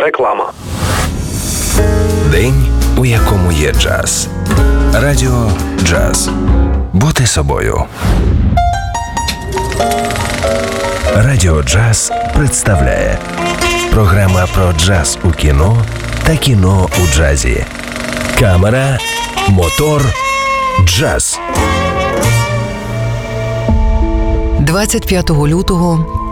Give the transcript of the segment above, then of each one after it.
реклама. День, у якому є джаз. Радіо Джаз. Бути собою. Радіо Джаз представляє програма про джаз у кіно та кіно у джазі. Камера, мотор, джаз. 25 лютого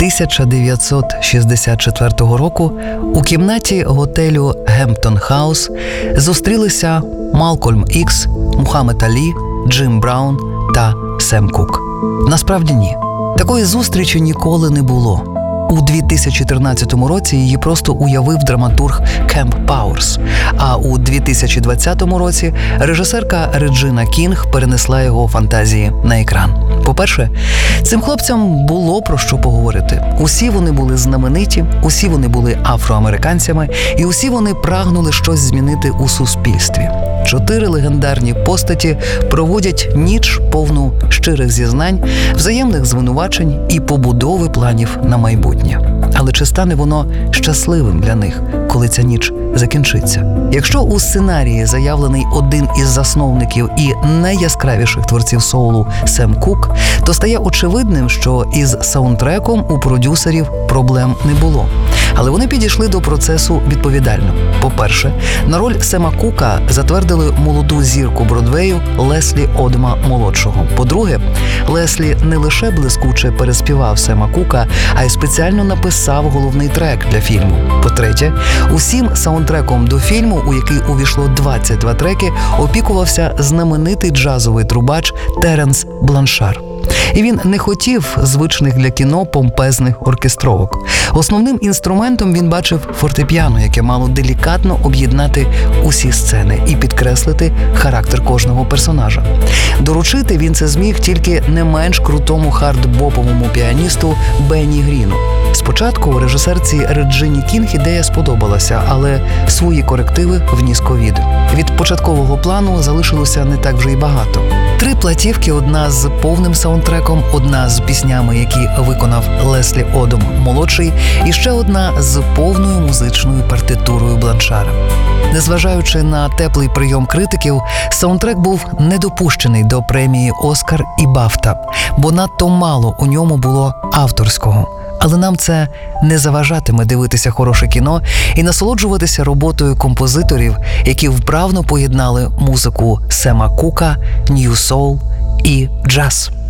1964 року у кімнаті готелю «Гемптон Хаус» зустрілися Малкольм Ікс, Мухаммед Алі, Джим Браун та Сем Кук. Насправді ні. Такої зустрічі ніколи не було. У 2014 році її просто уявив драматург Кемп Пауерс, а у 2020 році режисерка Реджина Кінг перенесла його фантазії на екран. По-перше, цим хлопцям було про що поговорити. Усі вони були знамениті, усі вони були афроамериканцями, і усі вони прагнули щось змінити у суспільстві. 4 легендарні постаті проводять ніч повну щирих зізнань, взаємних звинувачень і побудови планів на майбутнє. Але чи стане воно щасливим для них, коли ця ніч закінчиться? Якщо у сценарії заявлений один із засновників і найяскравіших творців соулу Сем Кук, то стає очевидним, що із саундтреком у продюсерів проблем не було. Але вони підійшли до процесу відповідально. По-перше, на роль Сема Кука затвердили молоду зірку Бродвею Леслі Одма-молодшого. По-друге, Леслі не лише блискуче переспівав Сема Кука, а й спеціально написав головний трек для фільму. По-третє, усім саундтреком до фільму, у який увійшло 22 треки, опікувався знаменитий джазовий трубач Теренс Бланшар. І він не хотів звичних для кіно помпезних оркестровок. Основним інструментом він бачив фортепіано, яке мало делікатно об'єднати усі сцени і підкреслити характер кожного персонажа. Доручити він це зміг тільки не менш крутому хард-боповому піаністу Бенні Гріну. Спочатку режисерці Реджині Кінг ідея сподобалася, але свої корективи вніс ковід. Від початкового плану залишилося не так вже й багато. 3 платівки, одна з повним саундтреком, одна з піснями, які виконав Леслі Одом молодший, і ще одна з повною музичною партитурою Бланшара. Незважаючи на теплий прийом критиків, саундтрек був не допущений до премії «Оскар» і «Бафта», бо надто мало у ньому було авторського. Але нам це не заважатиме дивитися хороше кіно і насолоджуватися роботою композиторів, які вправно поєднали музику Сема Кука, нью-соул і джаз.